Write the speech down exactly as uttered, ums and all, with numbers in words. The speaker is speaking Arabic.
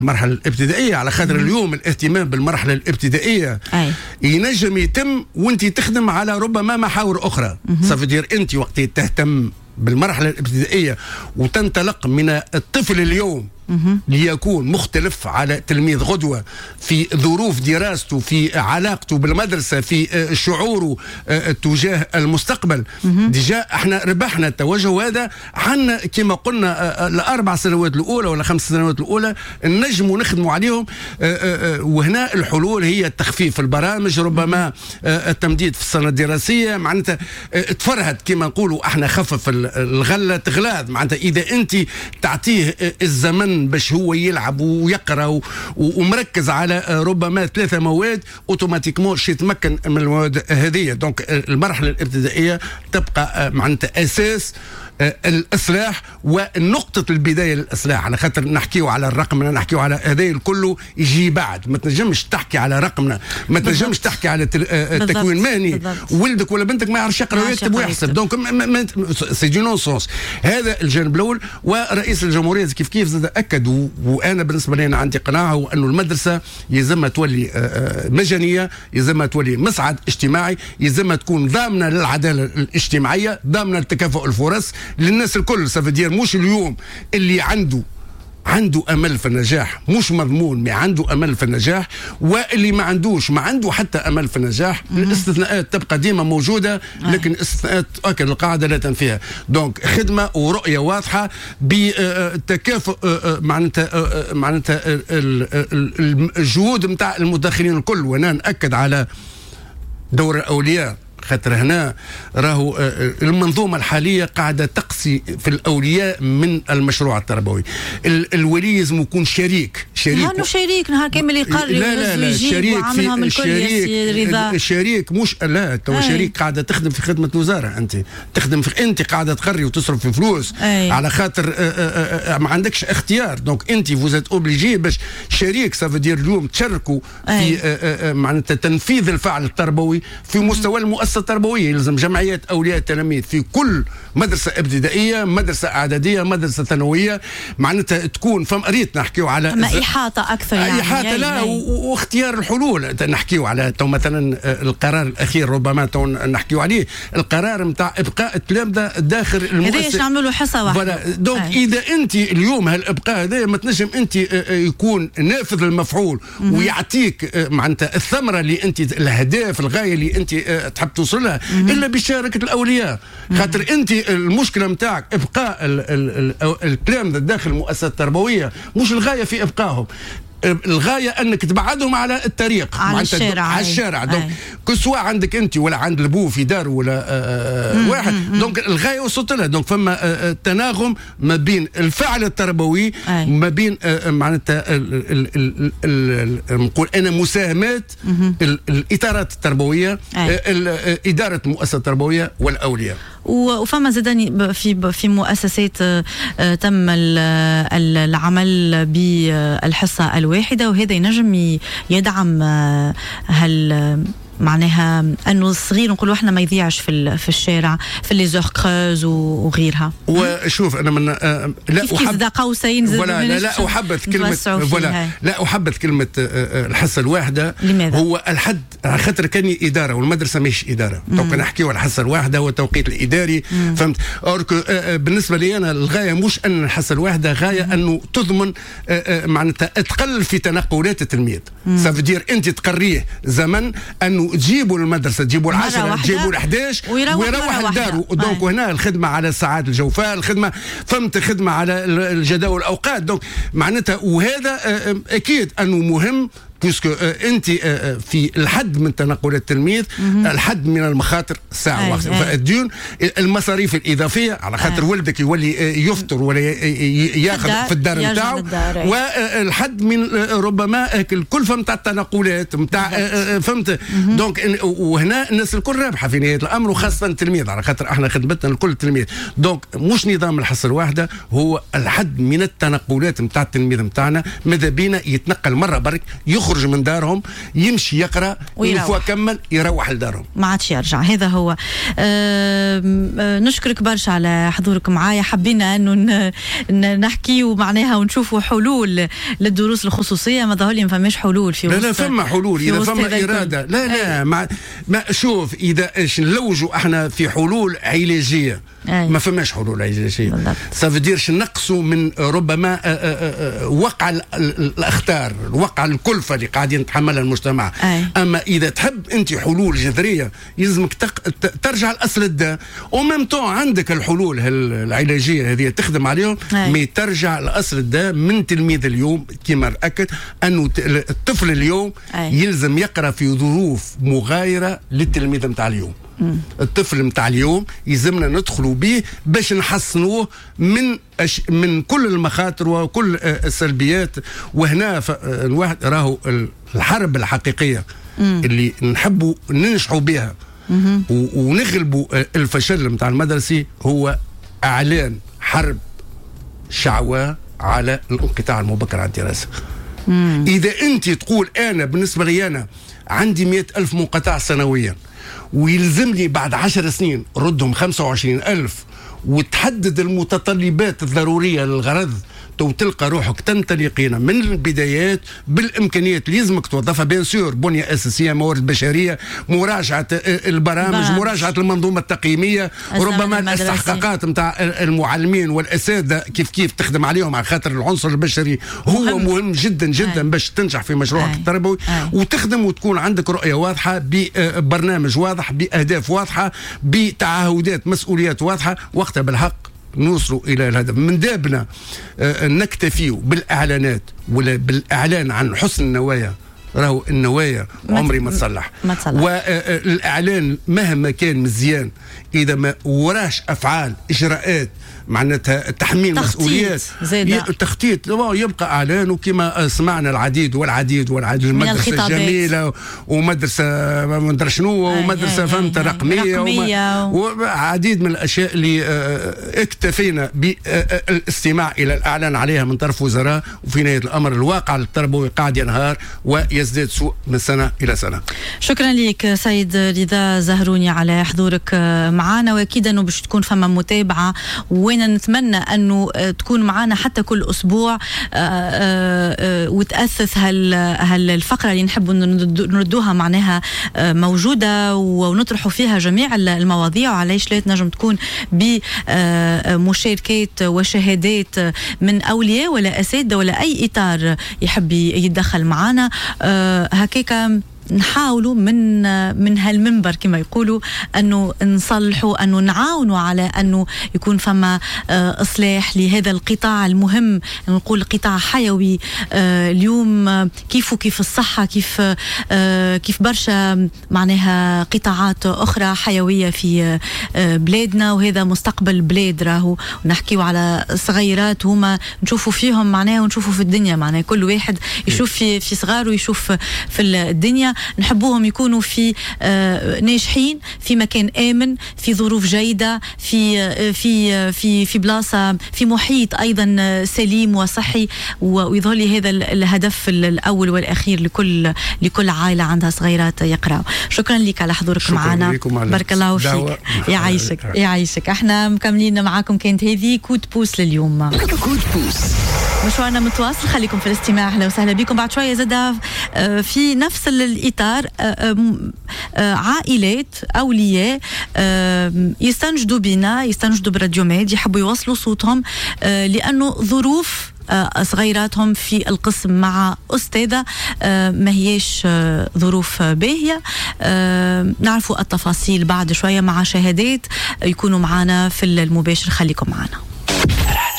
المرحلة الابتدائية، على خاطر اليوم الاهتمام بالمرحلة الابتدائية أي. ينجم يتم وانت تخدم على ربما محاور أخرى. صافي انت وقت تهتم بالمرحلة الابتدائية وتنطلق من الطفل اليوم ليكون مختلف على تلميذ غدوة في ظروف دراسته، في علاقته بالمدرسة، في شعوره تجاه المستقبل. ديجا احنا ربحنا التوجه هذا. عنا كما قلنا الأربع سنوات الأولى ولا خمس سنوات الأولى نجم نخدموا عليهم، وهنا الحلول هي تخفيف البرامج، ربما التمديد في السنة الدراسية، معناتها تفرهد كما نقولوا احنا، خفف الغلة تغلاظ. معناتها إذا أنت تعطيه الزمن باش هو يلعب ويقرا ومركز على ربما ثلاثه مواد، اوتوماتيكمون شي يتمكن من المواد هذه. دونك المرحله الابتدائيه تبقى معناتها اساس الاصلاح ونقطه البدايه للاصلاح، على خاطر نحكيو على الرقم، نحكيو على هذا الكل يجي بعد. ما تنجمش تحكي على رقمنا، ما تنجمش تحكي على تكوين مهني، ولدك ولا بنتك ما يعرفش يقرا ويكتب ويحسب. دونك سي دو نون سونس. هذا الجانب الاول. ورئيس الجمهوريه كيف كيف زاد اكد، وانا بالنسبه لي أنا عندي قناعه، هو انه المدرسه يلزمها تولي مجانيه، يلزمها تولي مسعد اجتماعي، يلزمها تكون ضامنه للعداله الاجتماعيه، ضامنه لتكافؤ الفرص للناس الكل. سافدير مش اليوم اللي عنده عنده امل في النجاح مش مضمون، ما عنده امل في النجاح، واللي ما عندوش ما عنده حتى امل في النجاح. الاستثناءات تبقى ديما موجوده، لكن الاستثناءات اكد القاعده لا تنفيها. دونك خدمه ورؤيه واضحه بتكافؤ معناتها معناتها الجهود نتاع المدخلين الكل. وانا ناكد على دور الاولياء، خاطر هنا راهو المنظومه الحاليه قاعده تقصي في الاولياء من المشروع التربوي. الولي لازم يكون شريك شريك نهار شريك نهار كامل يقرر لا لا لا شريك في الشريك الشريك مش لا تو شريك قاعده تخدم في خدمه الوزاره. انت تخدم في انت قاعده تقري وتصرف في فلوس أي. على خاطر ما عندكش اختيار. دونك انت فوزات اوبليجي باش شريك. سافو دير اليوم تشاركوا في معناتها تنفيذ الفعل التربوي في مستوى المؤسسه التربويه. يلزم جمعيات اولياء التلاميذ في كل مدرسه ابتدائيه، مدرسه اعداديه، مدرسه ثانويه، معناتها تكون فم ريت نحكيو على ما احاطه اكثر يعني احاطه لا واختيار الحلول. نحكيو على تو مثلا القرار الاخير ربما تو نحكيو عليه، القرار نتاع ابقاء التلامذه داخل المؤسسه. هذا نعملوا حصه واحده. دونك اذا انت اليوم هالابقاء هذا ما تنجم انت يكون نافذ المفعول ويعطيك معناتها الثمره اللي انت الهدف الغايه اللي انت تحب توصلها الا بشاركه الاولياء. خاطر انت المشكله نتاعك ابقاء التلامذه داخل المؤسسات التربويه، مش الغايه في ابقائهم، الغايه انك تبعدهم على الطريق، على الشارع على الشارع. دونك كسوا عندك انت ولا عند البو في دار ولا آآ واحد، دونك الغايه وصلت لها. دونك فما تناغم ما بين الفعل التربوي ما بين معناتها نقول انا مساهمات الاطارات التربويه، اداره المؤسسه التربويه والاولياء. وفما زادني في في مؤسسات تم العمل بالحصه الواحده، وهذا ينجم يدعم هل معناها انه الصغير نقولوا احنا ما يضيعش في في الشارع في لي زور كروز وغيرها. وشوف انا من آه لا كيف احب قوسين ولا لا لا احبت كلمه ولا لا احبت كلمه آه الحصه الواحده. لماذا؟ هو الحد خاطر كان اداره والمدرسه مش اداره. دونك نحكيو على الحصه الواحده والتوقيت الاداري. مم. فهمت؟ اورك آه بالنسبه لي انا الغايه مش ان الحصه الواحده، غايه مم. انه تضمن آه معناتها تقل في تنقلات التلميذ. سافدير انت تقريه زمن انه تجيبوا المدرسه، تجيبوا العشرة، تجيبوا الحداش ويروح لداره. دونك وهنا الخدمه على ساعات الجوفاء، الخدمه فهمت خدمه على الجداول الاوقات. دونك معناتها وهذا اكيد انه مهم بيسكو انت في الحد من تنقلات التلميذ، الحد من المخاطر ساعه واحده، فالديون المصاريف الاضافيه على خاطر ولدك يولي يفطر ولا ياخذ في الدار نتاعو، والحد من ربما الكلفه نتاع التنقلات نتاع فهمت. دونك وهنا الناس الكل رابحه في نهايه الامر، وخاصه التلميذ على خاطر احنا خدمتنا لكل التلميذ. دونك مش نظام الحصه الواحده، هو الحد من التنقلات نتاع التلميذ نتاعنا. ماذا بينا يتنقل مره برك يخرج يخرج من دارهم يمشي يقرا ويفوا كمل يروح لدارهم ما عادش يرجع. هذا هو. أه نشكرك برشا على حضورك معايا. حبينا انه نحكي ومعناها ونشوفوا حلول للدروس الخصوصيه. ما ظهر لي ما فماش حلول في لا لا فما حلول اذا فما اراده. لا لا ما, ما شوف اذا نلوجوا احنا في حلول علاجيه أي. ما فماش حلول علاجيه. سافدير نقصوا من ربما وقع الاخطار وقع الكلفه اللي قاعدين يتحملها المجتمع. أي. اما اذا تحب انت حلول جذريه يلزمك ترجع لاصل الداء وميم طون عندك الحلول العلاجيه هذه تخدم عليهم. مي ترجع لاصل الداء من تلميذ اليوم كما رأكد انه الطفل اليوم أي. يلزم يقرا في ظروف مغايره للتلميذ نتاع اليوم. الطفل متاع اليوم يلزمنا ندخلوا به باش نحسنوه من أش... من كل المخاطر وكل السلبيات. وهنا الواحد راهو الحرب الحقيقيه مم. اللي نحبوا ننجحوا بها و... ونغلبوا الفشل متاع المدرسي هو اعلان حرب شعواء على الانقطاع المبكر عن الدراسه. مم. اذا انت تقول انا بالنسبه لي انا عندي مئة ألف منقطع سنويا ويلزم لي بعد عشر سنين ردهم خمسة وعشرين ألف وتحدد المتطلبات الضرورية للغرض وتلقى روحك تنطلقين من البدايات بالامكانيات اللي لازمك توظفها بيان سور بنيه اساسيه موارد بشريه مراجعه البرامج برامج. مراجعه المنظومه التقييميه ربما الاستحقاقات نتاع المعلمين والاساتذه كيف كيف تخدم عليهم على خاطر العنصر البشري هو مهم, مهم جدا جدا باش تنجح في مشروعك التربوي وتخدم وتكون عندك رؤيه واضحه ببرنامج واضح باهداف واضحه بتعهدات مسؤوليات واضحه وقتها بالحق نوصلوا الى الهدف. من دابنا آه نكتفيوا بالاعلانات ولا بالاعلان عن حسن النوايا. راهو النوايا عمري ما تصلح والاعلان مهما كان مزيان اذا ما وراش افعال اجراءات معناتها تحميل مسؤوليات التخطيط يبقى اعلان. وكما سمعنا العديد والعديد والعديد المدرسه الجميله ومدرسه ما ندري شنو ومدرسه فهمت رقميه, رقمية وعديد من الاشياء اللي اكتفينا بالاستماع الى الاعلان عليها من طرف وزراء وفي نهايه الامر الواقع التربوي قاعد ينهار ويزداد سوء من سنه الى سنه. شكرا لك سيد رضا زهروني على حضورك معنا واكيد انه باش تكون فما متابعه وين نتمنى أنه تكون معنا حتى كل أسبوع وتأسس هالفقرة اللي نحب نردوها معناها موجودة ونطرحوا فيها جميع المواضيع وعليش لا تنجم تكون بمشاركات وشهادات من أولياء ولا أساتذة ولا أي إطار يحب يتدخل معنا. هكاك نحاولوا من من هالمنبر كما يقولوا انه نصلحوا انه نعاونوا على انه يكون فما اصلاح لهذا القطاع المهم. نقول قطاع حيوي اليوم كيف وكيف الصحه كيف كيف برشا معناها قطاعات اخرى حيويه في بلادنا وهذا مستقبل بلاد. راهو ونحكيوا على صغيرات هما نشوفوا فيهم معناها ونشوفوا في الدنيا معناها كل واحد يشوف في في صغاره ويشوف في الدنيا. نحبوهم يكونوا في آه ناجحين في مكان آمن في ظروف جيدة في آه في في في بلاصة في محيط أيضا سليم وصحي ويظهر لي هذا الهدف الأول والأخير لكل لكل عائلة عندها صغيرات يقرأوا. شكرا لك على حضورك معنا. بارك الله فيك. يعيشك يعيشك. احنا مكملين معاكم. كانت هذه كود بوس لليوم. كود بوس مشوارنا متواصل. خليكم في الاستماع. اهلا وسهلا بكم. بعد شويه زاد في نفس الاطار عائلات اولياء يستنجدوا بنا يستنجدوا براديو ميد يحبوا يوصلوا صوتهم لانه ظروف صغيراتهم في القسم مع أستاذة ما هيش ظروف باهية. نعرفوا التفاصيل بعد شوية مع شهادات يكونوا معنا في المباشر. خليكم معنا.